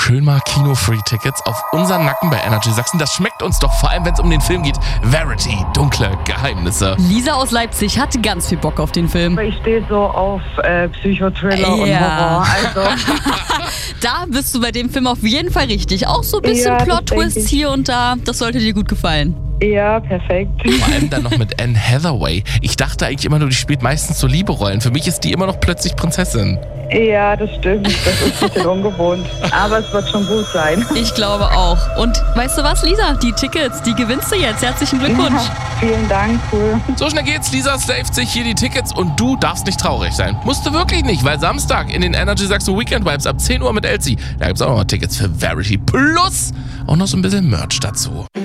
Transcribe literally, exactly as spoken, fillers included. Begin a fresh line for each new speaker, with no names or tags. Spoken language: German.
schön mal Kino-Free-Tickets auf unseren Nacken bei Energy Sachsen. Das schmeckt uns doch, vor allem wenn es um den Film geht. Verity, dunkle Geheimnisse.
Lisa aus Leipzig hat ganz viel Bock auf den Film.
Ich stehe so auf äh, Psychothriller
Ja.
und Horror. Also,
Da bist du bei dem Film auf jeden Fall richtig. Auch so ein bisschen
Ja, das
Plot-Twists
denk ich.
hier und da. Das sollte dir gut gefallen.
ja, perfekt.
Vor allem dann noch mit Anne Hathaway. Ich dachte eigentlich immer nur, die spielt meistens so Liebe-Rollen. Für mich ist die immer noch plötzlich Prinzessin.
Ja, das stimmt. Das ist ein bisschen ungewohnt. Aber es wird schon gut sein.
Ich glaube auch. Und weißt du was, Lisa? Die Tickets, die gewinnst du jetzt. Herzlichen Glückwunsch.
Ja, vielen Dank, cool.
So schnell geht's. Lisa saved sich hier die Tickets und du darfst nicht traurig sein. Musst du wirklich nicht, weil Samstag in den Energy Sachsen Weekend Vibes ab zehn Uhr mit Elsie, da gibt's auch noch mal Tickets für Verity plus auch noch so ein bisschen Merch dazu.